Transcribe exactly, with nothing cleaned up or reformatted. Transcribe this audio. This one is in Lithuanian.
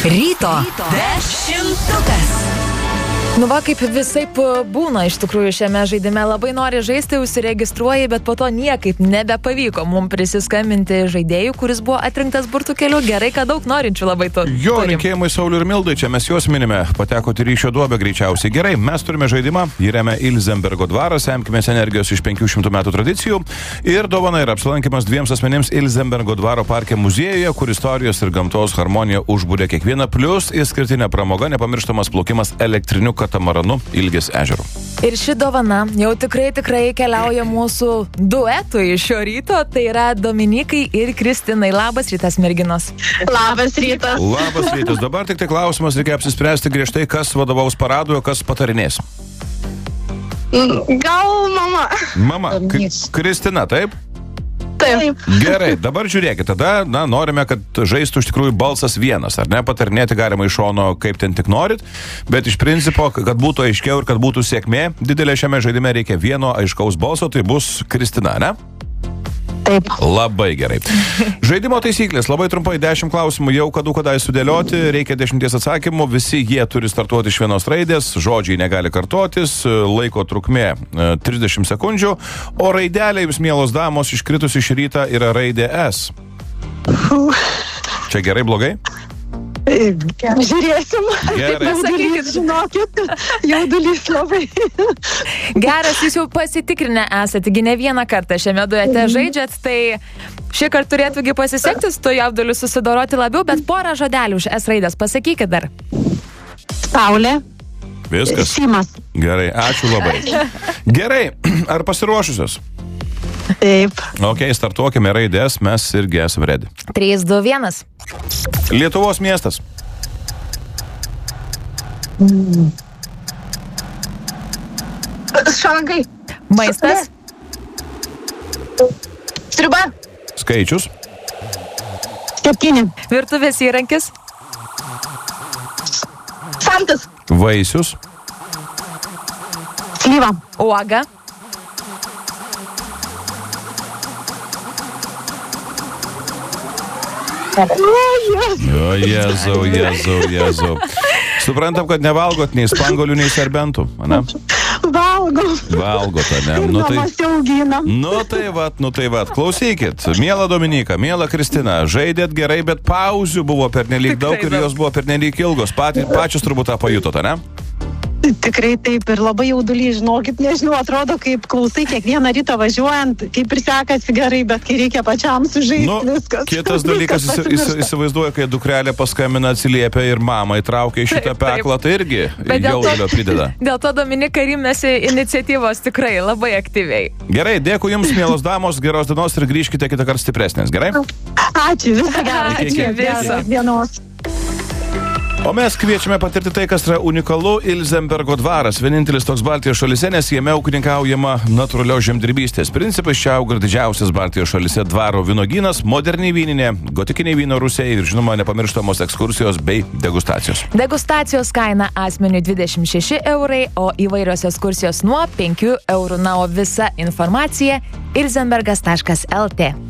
Ryto dešimtukas. Nu va, kaip visaip būna iš tikrųjų šiame žaidime. Labai nori žaisti, užsiregistruoji, bet po to niekaip nebepavyko mums prisiskambinti žaidėjų, kuris buvo atrinktas burtų keliu. Gerai, kad daug norinčių labai to. Jo, linkėjimai Sauliui ir Mildai, čia mes juos minime. Patekote ryšio duobę greičiausiai. Gerai, mes turime žaidimą, jį remia Ilzenbergo dvaras, semkimės energijos iš penkių šimtų metų tradicijų. Ir dovana yra apsilankimas dviems asmenims Ilzenbergo dvaro parke muziejuje, kur istorijos ir gamtos harmonija užbūrė kiekvieną, plus išskirtinė pramoga, nepamirštamas plaukimas elektriniu katamaranu Ilgės ežeru. Ir ši dovana jau tikrai tikrai keliauja mūsų duetui šio ryto, tai yra Dominikai ir Kristinai. Labas rytas, merginos. Labas rytas. Labas rytas. Dabar tik tai klausimas, reikia apsispręsti griežtai, kas vadovaus paradui, o kas patarinės. Gal mama. Mama, K- Kristina, taip? Taip. Gerai, dabar žiūrėkit, tada, na, norime, kad žaistų iš tikrųjų balsas vienas, ar ne? Patarinėti galima iš šono, kaip ten tik norit, bet iš principo, kad būtų aiškiau ir kad būtų sėkmė, didelė šiame žaidime reikia vieno aiškaus balso, tai bus Kristina, ne? Taip. Labai gerai. Žaidimo taisyklės, labai trumpai, dešimt klausimų jau kadų kadai sudėlioti, reikia dešimties atsakymų, visi jie turi startuoti iš vienos raidės, žodžiai negali kartotis, laiko trukmė trisdešimt sekundžių, o raidelė jums, mielos damos, iškritus iš rytą yra raidė S. Čia gerai, blogai? Žiūrėsim. Gerai. Sakykit, žinokit, jaudulys labai. Geras, jūs jau pasitikrinę esate, gi ne vieną kartą šiame duete žaidžiat, tai šį kartą turėtųgi pasisekti su to jauduliu susidoroti labiau, bet porą žodelių už S raidės pasakykit dar. Saulė. Viskas. Simas. Gerai, ačiū labai. Gerai, ar pasiruošusios? Taip. Ok, startuokime raidės, mes irgi esame ready. trys, du, vienas. Lietuvos miestas. Mm. Šalangai. Maistas. Sriuba. Skaičius. Septyni. Virtuvės įrankis. Samtas. Vaisius. Slyva. Uoga. O Jėzau, Jėzau, Jėzau. Suprantam, kad nevalgot nei spangolių, nei serbentų, ane? Valgom. Valgot, ane? Ir Nu tai, namas auginam. nu tai vat, nu tai vat. Klausykit, miela Dominika, miela Kristina, žaidėt gerai, bet pauzių buvo pernelyg daug ir jos buvo pernelyg ilgos. Patys, pačios turbūt tą pajutot, ane? Tikrai taip ir labai jaudulys, žinokit, nežinau, atrodo, kaip klausai kiekvieną rytą važiuojant, kaip ir sekasi gerai, bet kai reikia pačiam sužaisti, Nu, viskas. kitas dalykas, viskas įsi- įsi- pasimiršta. įsivaizduoja, kai dukrelė paskambina, atsiliepia ir mamą įtraukia į šitą Taip, taip. peklą, tai irgi Bet dėl to- jaudulio prideda. Dėl to Dominika rėmėsi iniciatyvos tikrai labai aktyviai. Gerai, dėkui jums, mielos damos, geros dienos ir grįžkite kitą kartą stipresnės, gerai? Ačiū, visą gerą. Iki, iki. Ačiū, Viso. geros dienos. O mes kviečiame patirti tai, kas yra unikalu. Ilzenbergo dvaras, vienintelis toks Baltijos šalyse, nes jame ūkininkaujama natūralios žemdirbystės principais. Čia auga didžiausias Baltijos šalyse dvaro vynogynas, moderniai vyninė, gotikiniai vyno rūsiai ir, žinoma, nepamirštamos ekskursijos bei degustacijos. Degustacijos kaina asmeniui dvidešimt šeši eurai, o įvairios ekskursijos nuo penkių eurų. Na, o visa informacija ilzenbergas taškas lt.